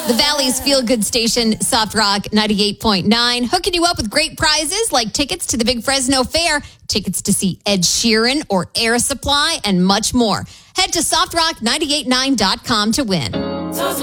The Valley's feel-good station, Soft Rock 98.9, hooking you up with great prizes like tickets to the Big Fresno Fair, tickets to see Ed Sheeran or Air Supply, and much more. Head to softrock989.com to win.